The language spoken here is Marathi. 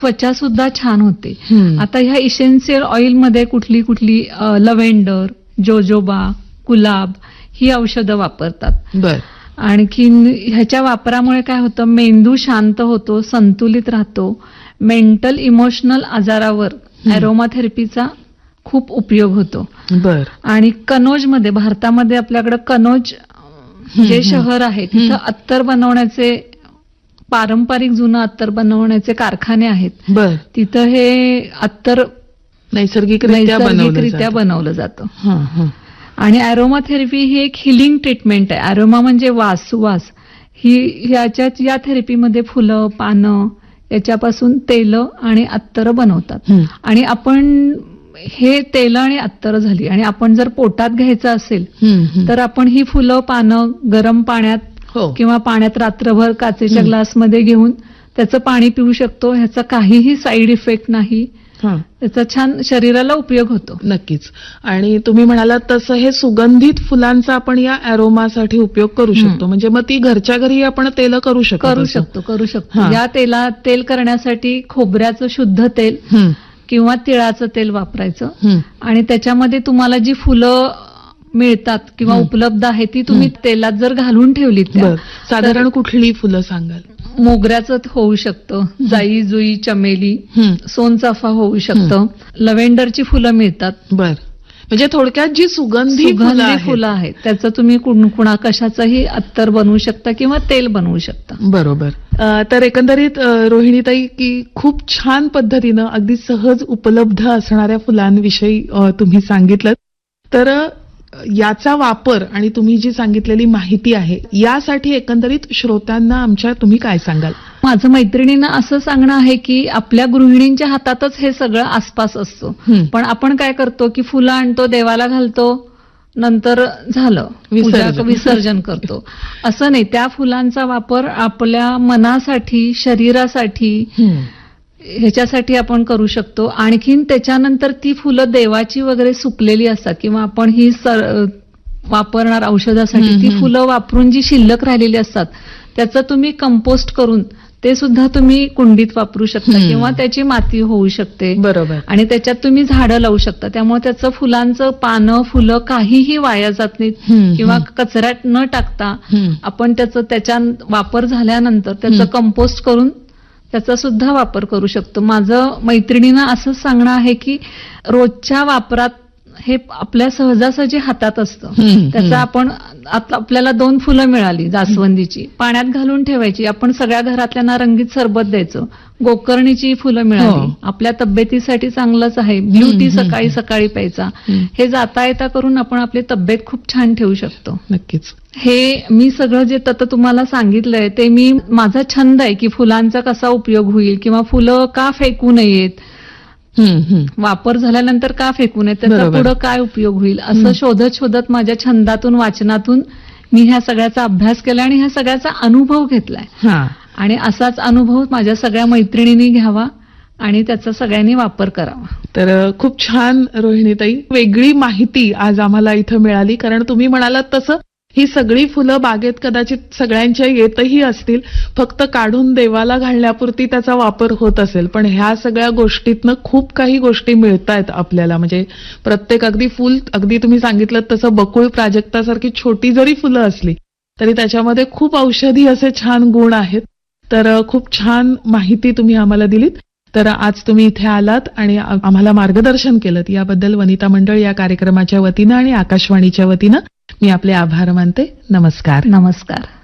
त्वचा सुद्धा छान होते. हम्म. आता ह्या इसेन्शियल ऑइल मध्ये कुठली कुठली लव्हेंडर, जोजोबा, गुलाब ही औषधं वापरतात. बर. आणखीन ह्याच्या वापरामुळे काय होतं, मेंदू शांत होतो, संतुलित राहतो. मेंटल इमोशनल आजारावर अॅरोमाथेरपीचा खूप उपयोग होतो. बर. आणि कनोजमध्ये, भारतामध्ये आपल्याकडे कनोज जे शहर आहे तिथं अत्तर बनवण्याचे, पारंपरिक जुनं अत्तर बनवण्याचे कारखाने आहेत. बर. तिथं हे अत्तर नैसर्गिकरित्या बनवलं जातं. हं, हं. आणि अॅरोमाथेरपी ही एक हिलिंग ट्रीटमेंट आहे. अॅरोमा म्हणजे वास, सुवास. याच्यात या थेरपीमध्ये फुलं, पानं याच्यापासून तेल आणि अत्तर बनवतात. आणि आपण हे तेल आणि अत्तर झाली आणि आपण जर पोटात घ्यायचं असेल तर आपण ही फुलं, पानं गरम पाण्यात किंवा पाण्यात रात्रभर काचेच्या ग्लासमध्ये घेऊन त्याचं पाणी पिऊ शकतो. ह्याचा काहीही साईड इफेक्ट नाही. त्याचा छान शरीराला उपयोग होतो. नक्कीच. आणि तुम्ही म्हणालात तसं हे सुगंधित फुलांचा आपण या अॅरोमासाठी उपयोग करू शकतो. म्हणजे मग ती घरच्या घरी आपण तेल करू शकतो. या तेल करण्यासाठी खोबऱ्याचं शुद्ध तेल किंवा तिळाचं तेल वापरायचं. आणि त्याच्यामध्ये तुम्हाला जी फुलं मिळतात किंवा उपलब्ध आहे ती तुम्ही तेलात जर घालून ठेवलीत, साधारण कुठली फुलं सांगाल? मोगऱ्याचं होऊ शकतं, जाई जुई, चमेली, सोनचाफा होऊ शकतं, लव्हेंडरची फुलं मिळतात. बर. म्हणजे थोडक्यात जी सुगंधी फुलं आहेत त्याचं तुम्ही कुणा कशाचंही अत्तर बनवू शकता किंवा तेल बनवू शकता. बरोबर. तर एकंदरीत रोहिणीताई, की खूप छान पद्धतीनं अगदी सहज उपलब्ध असणाऱ्या फुलांविषयी तुम्ही सांगितलं. तर याचा वापर आणि तुम्ही जी सांगितलेली माहिती आहे यासाठी एकंदरीत श्रोत्यांना आमच्या तुम्ही काय सांगाल? माझं मैत्रिणींना असं सांगणं आहे की आपल्या गृहिणींच्या हातातच हे सगळं आसपास असतं. पण आपण काय करतो की फुलं आणतो, देवाला घालतो, नंतर झालं, विसर्जन करतो. असं नाही. त्या फुलांचा वापर आपल्या मनासाठी, शरीरासाठी, ह्याच्यासाठी आपण करू शकतो. आणखीन त्याच्यानंतर ती फुलं देवाची वगैरे सुकलेली असतात किंवा आपण ही वापरणार औषधासाठी ती फुलं वापरून जी शिल्लक राहिलेली असतात त्याचं तुम्ही कंपोस्ट करून ते सुद्धा तुम्ही कुंडीत वापरू शकता किंवा त्याची माती होऊ शकते. बरोबर. आणि त्याच्यात तुम्ही झाडं लावू शकता. त्यामुळे त्याचं फुलांचं पानं, फुलं काहीही वाया जात नाहीत किंवा कचऱ्यात न टाकता आपण त्याचा वापर झाल्यानंतर त्याचं कंपोस्ट करून त्याचा सुद्धा वापर करू शकतो. माझं मैत्रिणींना असं सांगणं आहे की रोजच्या वापरात हे आपल्या सहजासहजी हातात असतं. त्याचा आपण आपल्याला 2 फुलं मिळाली जास्वंदीची, पाण्यात घालून ठेवायची. आपण सगळ्या घरातल्यांना रंगीत सरबत द्यायचं. गोकर्णीची फुलं मिळाली, आपल्या तब्येतीसाठी चांगलंच आहे. ब्लू टी सकाळी सकाळी प्यायचा. हे जाता येता करून आपण आपली तब्येत खूप छान ठेवू शकतो. नक्कीच. हे मी सगळं जे तुम्हाला सांगितलंय ते माझा छंद आहे की फुलांचा कसा उपयोग होईल किंवा फुलं का फेकू नयेत, वापर झाल्यानंतर का फेकू नये, त्याचा पुढे काय उपयोग होईल, असं शोधत माझ्या छंदातून, वाचनातून मी ह्या सगळ्याचा अभ्यास केला आणि ह्या सगळ्याचा अनुभव घेतलाय. आणि असाच अनुभव माझ्या सगळ्या मैत्रिणींनी घ्यावा आणि त्याचा सगळ्यांनी वापर करावा. तर खूप छान रोहिणीताई, वेगळी माहिती आज आम्हाला इथं मिळाली. कारण तुम्ही म्हणालात तसं ही सगळी फुलं बागेत कदाचित सगळ्यांच्या येतही असतील, फक्त काढून देवाला घालण्यापुरती त्याचा वापर होत असेल. पण ह्या सगळ्या गोष्टीतनं खूप काही गोष्टी मिळतायत आपल्याला. म्हणजे प्रत्येक अगदी तुम्ही सांगितलं तसं बकुळ प्राजक्तासारखी छोटी जरी फुलं असली तरी त्याच्यामध्ये खूप औषधी असे छान गुण आहेत. तर खूप छान माहिती तुम्ही आम्हाला दिलीत. तर आज तुम्ही इथे आलात आणि आम्हाला मार्गदर्शन केलं, याबद्दल वनिता मंडळ या कार्यक्रमाच्या वतीनं आणि आकाशवाणीच्या वतीनं मी आपले आभार मानते. नमस्कार. नमस्कार.